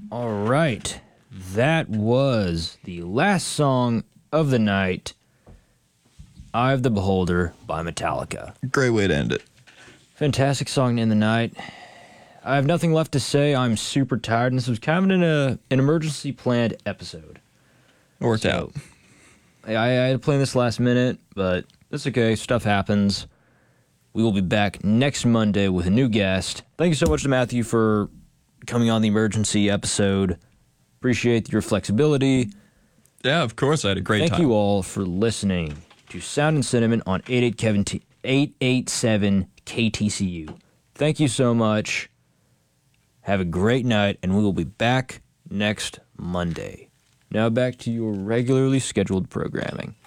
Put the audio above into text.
All right. That was the last song of the night, Eye of the Beholder by Metallica. Great way to end it. Fantastic song to end the night. I have nothing left to say. I'm super tired, and this was kind of an emergency planned episode. It worked out. I had to plan this last minute, but it's okay. Stuff happens. We will be back next Monday with a new guest. Thank you so much to Matthew for coming on the emergency episode. Appreciate your flexibility. Yeah, of course. I had a great time. Thank you all for listening to Sound and Cinnamon on 887 KTCU. Thank you so much. Have a great night, and we will be back next Monday. Now back to your regularly scheduled programming.